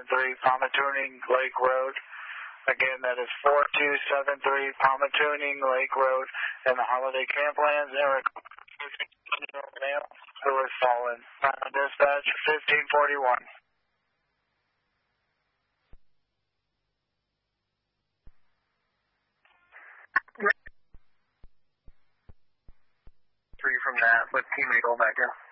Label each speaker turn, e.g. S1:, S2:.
S1: Pomatooning Lake Road. Again, that is 4273 Pomatooning Lake Road in the Holiday Camplands. Eric, who has fallen. Dispatch 1541. 3 from that, but teammate go back in.